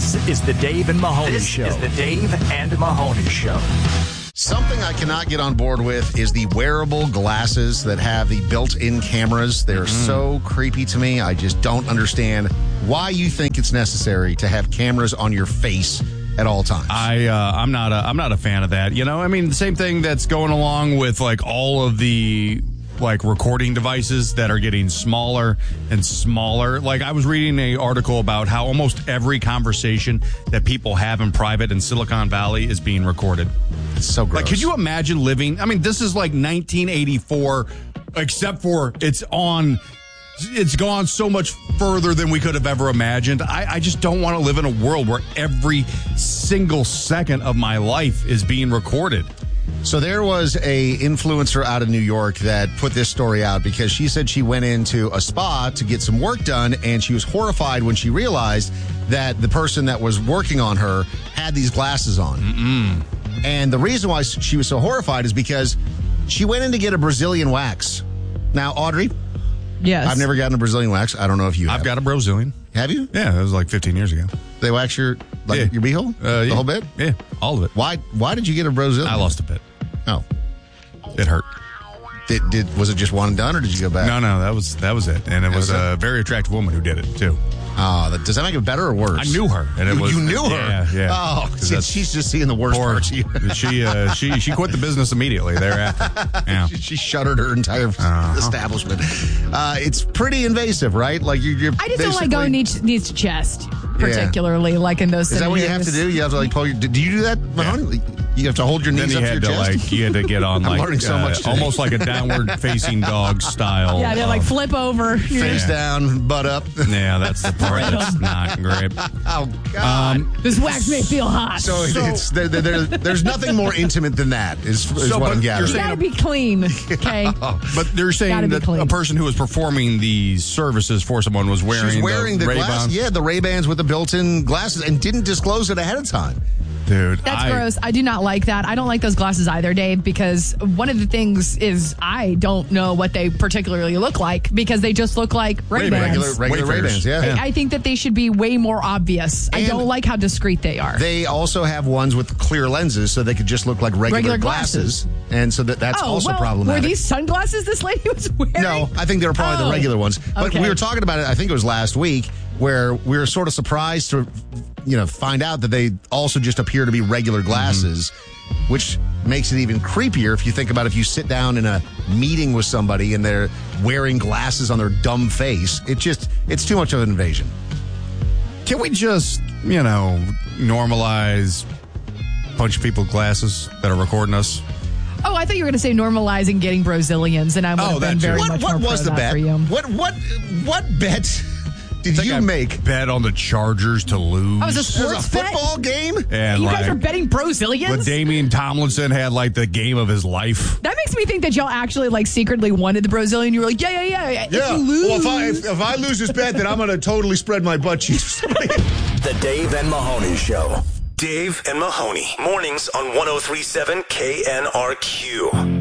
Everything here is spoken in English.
This is the Dave and Mahoney Show. This is the Dave and Mahoney Show. Something I cannot get on board with is the wearable glasses that have the built-in cameras. They're so creepy to me. I just don't understand why you think it's necessary to have cameras on your face at all times. I'm not a fan of that. You know, I mean, the same thing that's going along with like all of the like recording devices that are getting smaller and smaller. Like I was reading an article about how almost every conversation that people have in private in Silicon Valley is being recorded. It's so gross. Like, could you imagine living? I mean, this is like 1984, except for it's gone so much further than we could have ever imagined. I just don't want to live in a world where every single second of my life is being recorded. So there was a influencer out of New York that put this story out because she said she went into a spa to get some work done, and she was horrified when she realized that the person that was working on her had these glasses on. And the reason why she was so horrified is because she went in to get a Brazilian wax. Now, Audrey, yes, I've never gotten a Brazilian wax. I don't know if you have. I've got a Brazilian. Have you? Yeah, that was like 15 years ago. They wax your beehole? The whole bit? Yeah, all of it. Why did you get a Brazilian? I lost a bit. Oh. It hurt. Was it just one and done, or did you go back? No, that was it. And it was a very attractive woman who did it, too. Oh, does that make it better or worse? I knew her. And you knew her? Yeah. Oh, she's just seeing the worst parts of you. She quit the business immediately thereafter. Yeah. She shuttered her entire establishment. It's pretty invasive, right? Like you're I just don't like going knees to chest, particularly like in those. Is that what you have to do? You have to like pull your. Do you do that, Mahoney? Yeah. You have to hold your knees up to your chest. You had to get on like learning so much almost like a downward facing dog style. Yeah, they like flip over, face down, butt up. Yeah, that's the part that's not great. Oh God, this wax may feel hot. So it's there's nothing more intimate than that. Is what I'm gathering. You gotta be clean, okay? But they're saying that a person who was performing these services for someone was wearing the Ray-Bans. glasses. Yeah, the Ray-Bans with the built-in glasses, and didn't disclose it ahead of time. Dude, that's gross. I do not like that. I don't like those glasses either, Dave, because one of the things is I don't know what they particularly look like because they just look like Ray-Bans. Regular Ray-Bans, yeah. I think that they should be way more obvious. I don't like how discreet they are. They also have ones with clear lenses, so they could just look like regular glasses. And so that's also problematic. Were these sunglasses this lady was wearing? No, I think they were probably the regular ones. But we were talking about it, I think it was last week, where we were sort of surprised to find out that they also just appear to be regular glasses, which makes it even creepier if you think about if you sit down in a meeting with somebody and they're wearing glasses on their dumb face. It's too much of an invasion. Can we just, normalize a bunch of people with glasses that are recording us? Oh, I thought you were going to say normalizing getting Brazilians, and I would have been very much more was the bet? For you. What bet did you make? Bet on the Chargers to lose. Oh, it was a sports football game? And you guys are betting Brazilians? But Damian Tomlinson had like the game of his life. That makes me think that y'all actually like secretly wanted the Brazilian. You were like, yeah. If you lose. Well, if I lose this bet, then I'm going to totally spread my butt cheeks. The Dave and Mahoney Show. Dave and Mahoney, mornings on 103.7 KNRQ.